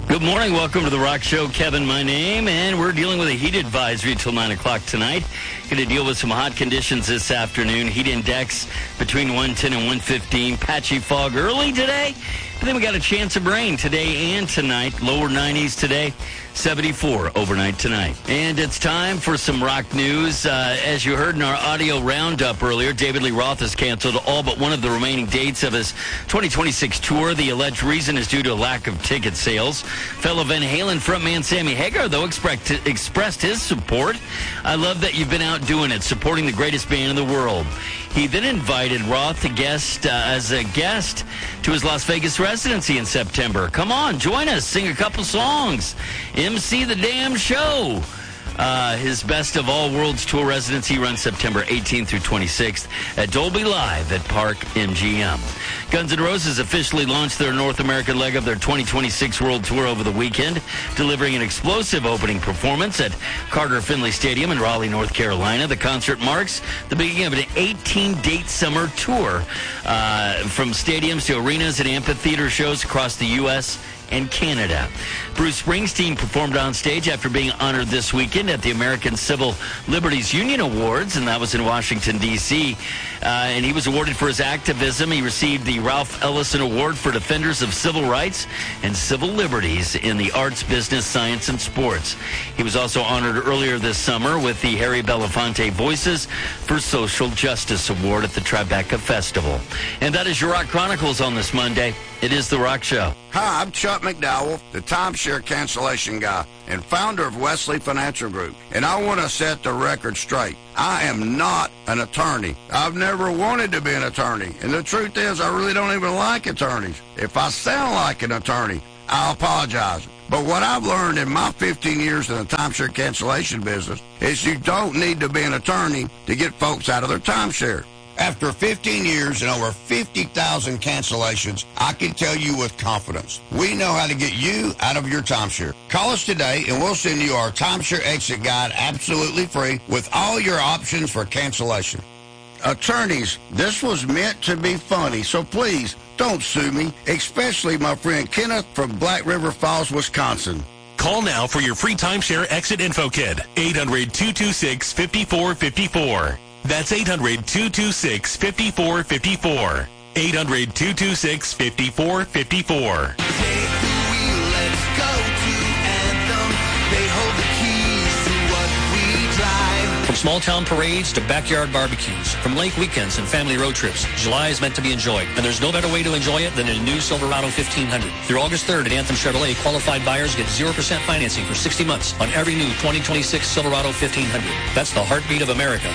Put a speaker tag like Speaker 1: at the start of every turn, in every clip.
Speaker 1: Good morning. Welcome to the Rock Show. Kevin, my name, and we're dealing with a heat advisory till 9 o'clock tonight. Going to deal with some hot conditions this afternoon. Heat index between 110 and 115. Patchy fog early today. But then we got a chance of rain today and tonight. Lower 90s today, 74 overnight tonight. And it's time for some rock news. As you heard in our audio roundup earlier, David Lee Roth has canceled all but one of the remaining dates of his 2026 tour. The alleged reason is due to a lack of ticket sales. Fellow Van Halen frontman Sammy Hagar, though, expressed his support. I love that you've been out doing it, supporting the greatest band in the world. He then invited Roth to as a guest to his Las Vegas residency in September. Come on, join us, sing a couple songs, MC the damn show. His Best of All Worlds tour residency runs September 18th through 26th at Dolby Live at Park MGM. Guns N' Roses officially launched their North American leg of their 2026 World Tour over the weekend, delivering an explosive opening performance at Carter Finley Stadium in Raleigh, North Carolina. The concert marks the beginning of an 18-date summer tour from stadiums to arenas and amphitheater shows across the U.S. and Canada. Bruce Springsteen performed on stage after being honored this weekend at the American Civil Liberties Union Awards, and that was in Washington, D.C. And he was awarded for his activism. He received the Ralph Ellison Award for Defenders of Civil Rights and Civil Liberties in the arts, business, science, and sports. He was also honored earlier this summer with the Harry Belafonte Voices for Social Justice Award at the Tribeca Festival. And that is your Rock Chronicles on this Monday. It is The Rock Show.
Speaker 2: Hi, I'm Chuck McDowell, the timeshare cancellation guy and founder of Wesley Financial Group. And I want to set the record straight. I am not an attorney. I've never wanted to be an attorney. And the truth is, I really don't even like attorneys. If I sound like an attorney, I'll apologize. But what I've learned in my 15 years in the timeshare cancellation business is you don't need to be an attorney to get folks out of their timeshare. After 15 years and over 50,000 cancellations, I can tell you with confidence, we know how to get you out of your timeshare. Call us today and we'll send you our timeshare exit guide absolutely free with all your options for cancellation. Attorneys, this was meant to be funny, so please don't sue me, especially my friend Kenneth from Black River Falls, Wisconsin.
Speaker 3: Call now for your free timeshare exit info kit. 800-226-5454. That's 800-226-5454. 800-226-5454.
Speaker 4: From small-town parades to backyard barbecues, from lake weekends and family road trips, July is meant to be enjoyed, and there's no better way to enjoy it than a new Silverado 1500. Through August 3rd at Anthem Chevrolet, qualified buyers get 0% financing for 60 months on every new 2026 Silverado 1500. That's the heartbeat of America.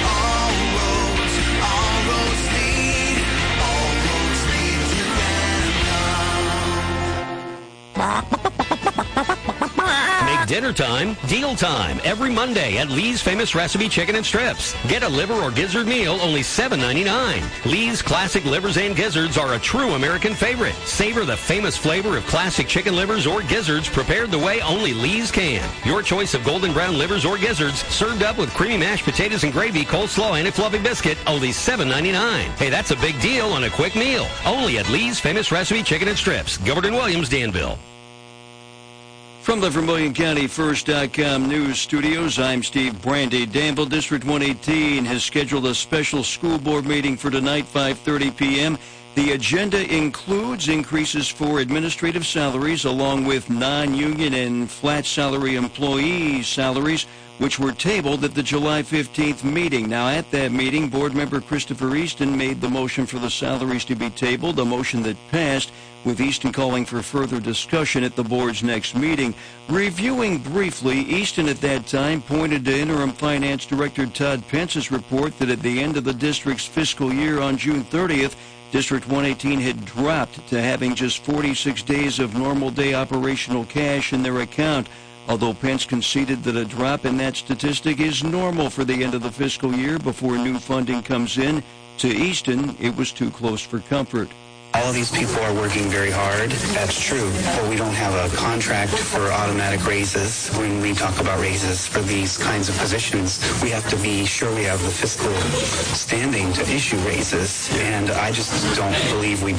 Speaker 5: Dinner time, deal time, every Monday at Lee's Famous Recipe Chicken and Strips. Get a liver or gizzard meal, only $7.99. Lee's classic livers and gizzards are a true American favorite. Savor the famous flavor of classic chicken livers or gizzards prepared the way only Lee's can. Your choice of golden brown livers or gizzards served up with creamy mashed potatoes and gravy, coleslaw, and a fluffy biscuit, only $7.99. Hey, that's a big deal on a quick meal. Only at Lee's Famous Recipe Chicken and Strips. Gilbert and Williams, Danville.
Speaker 6: From the VermilionCountyFirst.com news studios, I'm Steve Brandy. Danville District 118 has scheduled a special school board meeting for tonight, 5:30 p.m. The agenda includes increases for administrative salaries along with non-union and flat salary employee salaries, which were tabled at the July 15th meeting. Now, at that meeting, board member Christopher Easton made the motion for the salaries to be tabled, a motion that passed, with Easton calling for further discussion at the board's next meeting. Reviewing briefly, Easton at that time pointed to Interim Finance Director Todd Pence's report that at the end of the district's fiscal year on June 30th, District 118 had dropped to having just 46 days of normal day operational cash in their account. Although Pence conceded that a drop in that statistic is normal for the end of the fiscal year before new funding comes in, to Easton, it was too close for comfort.
Speaker 7: All of these people are working very hard. That's true. But we don't have a contract for automatic raises. When we talk about raises for these kinds of positions, we have to be sure we have the fiscal standing to issue raises. And I just don't believe we do.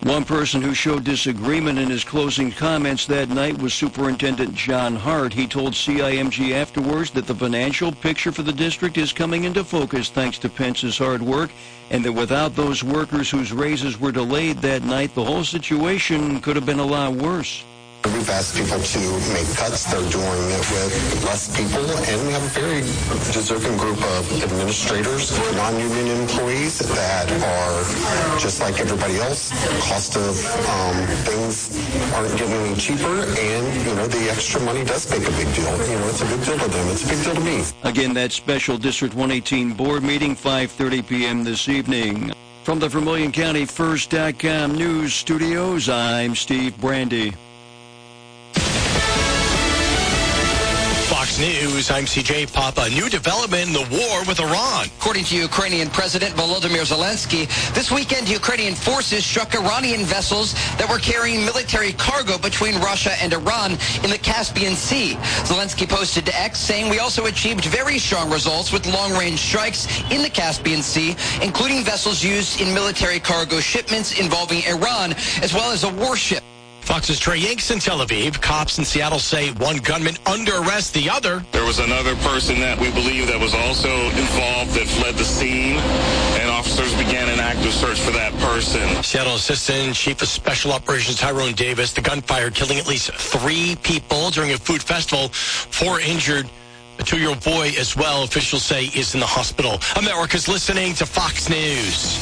Speaker 6: One person who showed disagreement in his closing comments that night was Superintendent John Hart. He told CIMG afterwards that the financial picture for the district is coming into focus thanks to Pence's hard work, and that without those workers whose raises were delayed that night, the whole situation could have been a lot worse.
Speaker 8: We've asked people to make cuts. They're doing it with less people, and we have a very deserving group of administrators, non-union employees that are just like everybody else. Cost of things aren't getting any cheaper, and, the extra money does make a big deal. It's a big deal to them. It's a big deal to me.
Speaker 6: Again, that special District 118 board meeting, 5:30 p.m. this evening. From the VermilionCountyFirst.com news studios, I'm Steve Brandy.
Speaker 9: Fox News, I'm CJ Papa. New development in the war with Iran.
Speaker 10: According to Ukrainian President Volodymyr Zelensky, this weekend Ukrainian forces struck Iranian vessels that were carrying military cargo between Russia and Iran in the Caspian Sea. Zelensky posted to X saying, "We also achieved very strong results with long-range strikes in the Caspian Sea, including vessels used in military cargo shipments involving Iran, as well as a warship."
Speaker 9: Fox's Trey Yanks in Tel Aviv. Cops in Seattle say one gunman under arrest, the other.
Speaker 11: There was another person that we believe that was also involved that fled the scene, and officers began an active search for that person.
Speaker 9: Seattle Assistant Chief of Special Operations Tyrone Davis. The gunfire killing at least 3 people during a food festival. 4 injured. A 2-year-old boy as well, officials say, is in the hospital. America's listening to Fox News.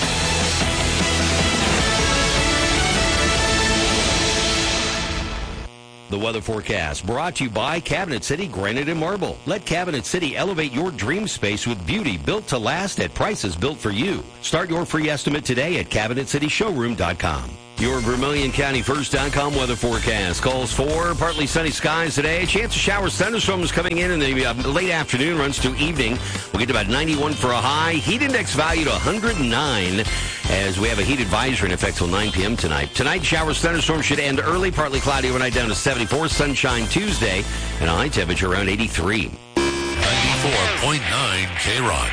Speaker 5: The weather forecast brought to you by Cabinet City Granite and Marble. Let Cabinet City elevate your dream space with beauty built to last at prices built for you. Start your free estimate today at CabinetCityShowroom.com. Your VermilionCountyFirst.com weather forecast calls for partly sunny skies today. Chance of showers, thunderstorms coming in the late afternoon, runs to evening. We'll get to about 91 for a high. Heat index value to 109 as we have a heat advisory in effect till 9 p.m. tonight. Tonight, showers, thunderstorms should end early, partly cloudy overnight down to 74. Sunshine Tuesday and a high temperature around 83.
Speaker 12: 94.9 K-Rock.